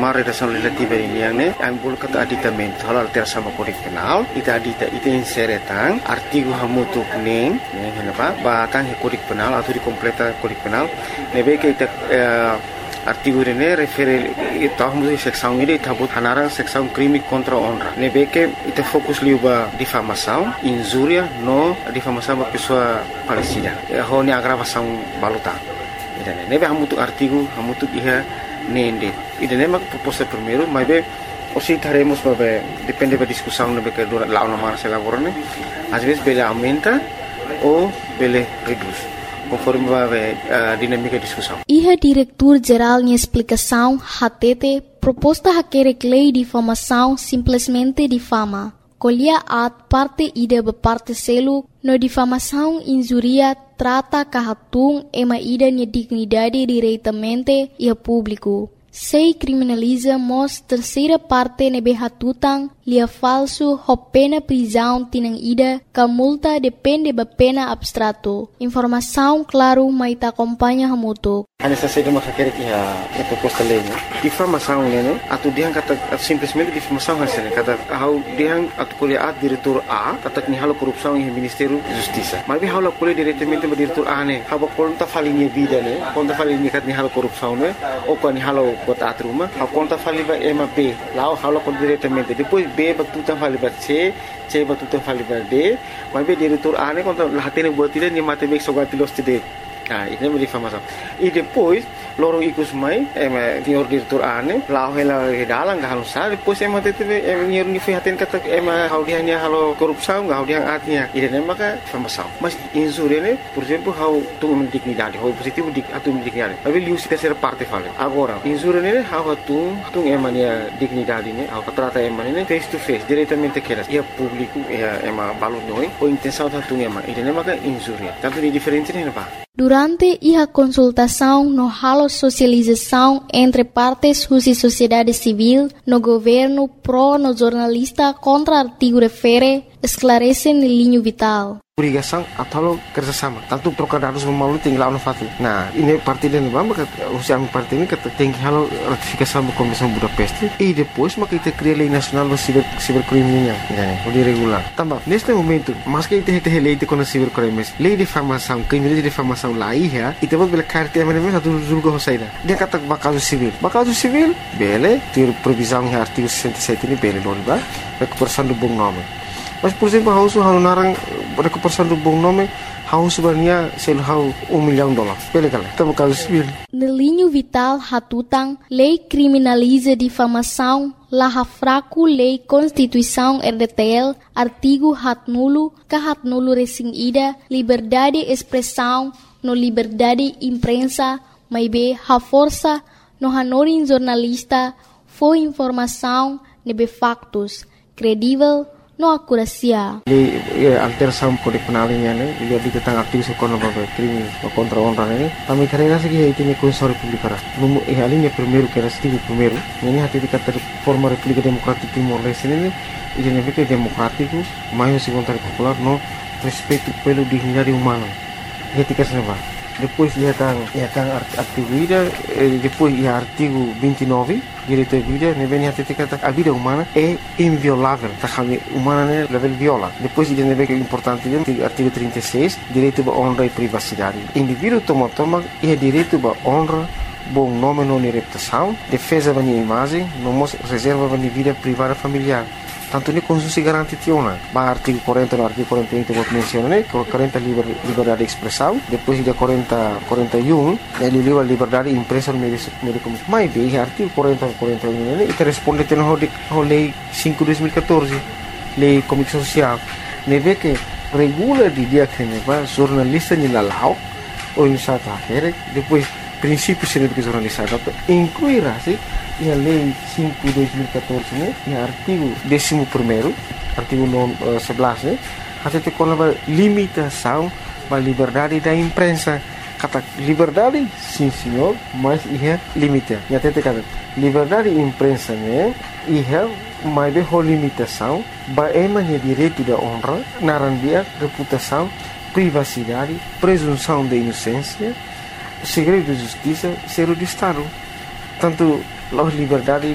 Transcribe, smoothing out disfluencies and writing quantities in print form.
uma redação legislativa ini yang ne ang bulu kata aditamento hal alteração ao Código Penal ita inseretan artigo hamutuk neng henapa batang Código Penal atau completa Código Penal nebe que ita artigo ini refere tahun seksão ini tabut hanarang seksão crime contra a honra nebe que ita fokus liuba difamação injúria no difamação a pessoa falecida honi agravação baluta ida nebe hamutuk artigo hamutuk iha nende ida nema proposta primeiro mas be Osi estaremos depende da discussão que durante lá uma marcha laborane, às vezes ele aumenta ou ele reduz, conforme vai a dinâmica da discussão. Iha diretor-geral de explicação HTT proposta haquerek lei de difamação simplesmente difama. Colhia at parte ida parte selo no difamação injuria trata kahatung ema ida ni dignidade diretamente ia público. Sei criminaliza mos terceira parte nebe hatutang lia falso ho pena prisão tinang ida ka multa depende ba pena abstrato. Informação claro maita acompanha hamutuk. Ana sa sede makakere iha proposta lei ne. Difamação ne atu diang kata simplesmente difamação hasil kata how diang atu kuliah diretor A kata ni halo korupsão em Ministério de Justiça. Mas bi halo kuliah diretamente ba diretor A ne. Haba konta falinha vida ne. Konta falinha kat ni halo korupsão ne. O ko ni halo bota atruma. Ha konta faliba ema B. Lao halo kon diretamente. Depois B batutan faliba C batutan faliba D. Mas bi diretor A ne konta lahatene buat tidak ni mate bek sogati los tide. Ini é difamação. E depois, loro ikus mai, senhor diretor ane, lau hela dalang gak halus sah. Depois tete nyer ni fihatin kata hau dia ni halo korupsão, hau dia atnya. Ini maka difamação. Mas injúria ne, por exemplo, hau tu dignidade, hau positivo atu dignidade. Tapi liu se terceira parte fala. Agora, injúria ne hau tu emania dignidade ne, hau trata emania face to face, diretamente keras. Ia público, ia balu noi, ou intenção tu ema. Ini maka injúria. Tanto di diferente ne apa? Durante a consultação no halo socialização entre partes e sociedade civil, no governo pro no jornalista contra artigo refere, esclarecem linha vital. Obrigação atau kerjasama. Tanto trocar dados memalu tinggal no fati. Nah, ini parti dan bamba usia parti ini kata tinggi halo ratifikasi sama Komisi Budapest. E depois maka kita cria lei nasional do cibercriminal, o regular. Tambah, neste momento, mas que kita lei de contra cibercrimes, lei de difamação, crime de difamação lá ia, e depois bela carta é mesmo satu julgo hosaida. Dia kata bakaso civil, bele, ter previsão em artigo 67 ini bele loriba, recuperação do bom nome. Mas, por exemplo, hausu narang recuperação do bom nome, hausu sebenarnya hau $1 milhão. Bele kala, tamo caso civil. No linho vital hatutang, lei criminaliza difamação, laha fraco lei Constituição RDTL, artigo hatnulo, kahatnulo resing ida, liberdade expressão, no liberdade imprensa, maibe ha força, no hanorin jornalista, foi informação, nebe factos, credível, no akurasia. Alteração Código Penal ini dia tentang artigo sekolah crime contra honra ini. Kami karena segi itu ni Konstitusi Republik Ara. Alinha primeiro que era artigo primeiro. Ini hati dikata forma República Democrática Timor Leste ini identik democrático, mais segundo popular no respeito pelo dignidade humana. Ketika senapa. Depois dia tang artigo ida, depois ia artigo 29 direito à vida, nem hati kata a vida humana é inviolável, tá kami humana né level viola. Depois dia nem que é importante dia artigo 36 direito à honra e privacidade. Indivíduo toma é direito à honra, bom nome não reputação, defesa da minha imagem, não reserva da minha vida privada familiar. Tanto ni Konstitusi garanti tiona. Ba artigo 40 no artigo 41 que eu mencionei, 40 liberdade de expressão, depois de 41 ele a liberdade de imprensa no meio de comunicação. Mas bem, artigo 40 41 ele responde a lei 5/2014, lei comunicação social. Neve que regula de dia que jornalista ni lalau ou em sata depois princípios de jornalista incluirá-se e a lei 5/2014 e artigo 11º, artigo 11, até com a limitação da liberdade da imprensa. Kata liberdade, sim senhor, mas é limite. E até kata liberdade da imprensa é mais de limitação, é direito da honra, narandia, reputação, privacidade, presunção de inocência, segredo de justiça, segredo de Estado. Tanto a liberdade